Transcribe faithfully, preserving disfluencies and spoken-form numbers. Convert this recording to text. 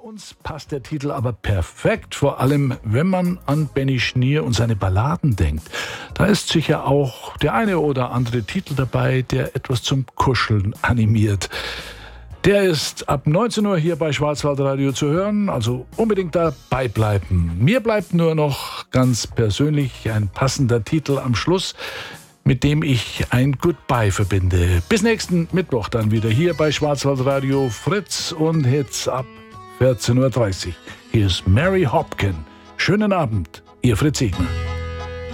uns passt der Titel aber perfekt, vor allem wenn man an Benny Schnier und seine Balladen denkt. Da ist sicher auch der eine oder andere Titel dabei, der etwas zum Kuscheln animiert. Der ist ab neunzehn Uhr hier bei Schwarzwaldradio zu hören, also unbedingt dabei bleiben. Mir bleibt nur noch ganz persönlich ein passender Titel am Schluss, mit dem ich ein Goodbye verbinde. Bis nächsten Mittwoch dann wieder hier bei Schwarzwaldradio, Fritz und Hits ab vierzehn Uhr dreißig. Hier ist Mary Hopkin. Schönen Abend, Ihr Fritz Siegner.